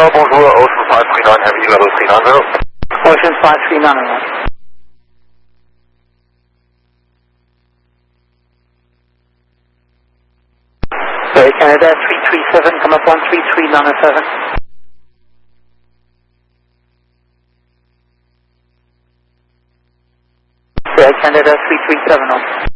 bonjour, Ocean 539 Heavy, level 390. Ocean 5391. Sorry, Canada 337, come up 13397. Sorry, Canada 3370.